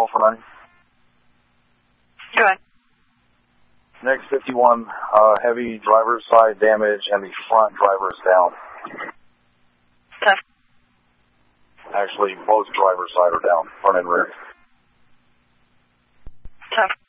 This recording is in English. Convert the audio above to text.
signal for 9. Go ahead. Next 51, heavy driver's side damage and the front driver is down. Tough. Actually, both driver's side are down, front and rear. Tough.